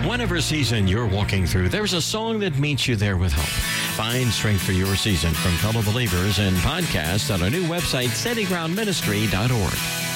Whatever season you're walking through, there's a song that meets you there with hope. Find strength for your season from fellow believers and podcasts on our new website, steadygroundministry.org.